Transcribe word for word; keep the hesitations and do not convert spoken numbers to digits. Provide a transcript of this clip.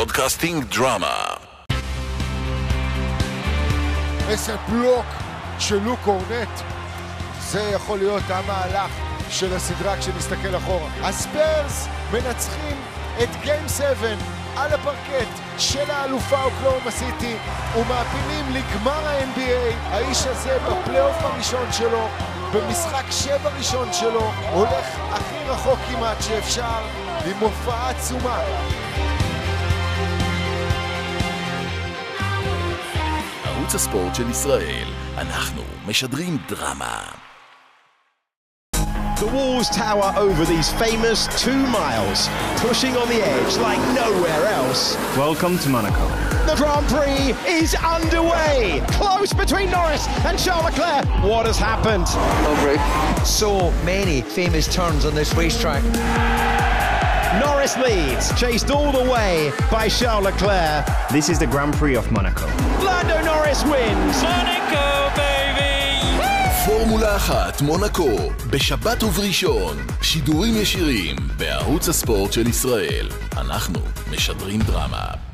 ברודקאסטינג דרמה. איזה בלוק של לוק קורנט. זה יכול להיות המהלך של הסדרה כשנסתכל אחורה. הספרס מנצחים את גיים שבע על הפרקט של האלופה אוקלהומה סיטי ומעפילים לגמר ה-אן בי איי. האיש הזה בפלייאוף הראשון שלו, במשחק שבע ראשון שלו, הולך הכי רחוק כמעט שאפשר עם הופעה עצומה. ערוץ הספורט של ישראל, אנחנו משדרים דרמה. The walls tower over these famous two miles, pushing on the edge like nowhere else. Welcome to Monaco. The Grand Prix is underway. Close between Norris and Charles Leclerc. What has happened? No break. So many famous turns on this racetrack. Norris leads, chased all the way by Charles Leclerc. This is the Grand Prix of Monaco. Lando Norris wins. Monaco, baby! פורמולה אחת מונקו, בשבת ובראשון, שידורים ישירים בערוץ הספורט של ישראל. אנחנו משדרים דרמה.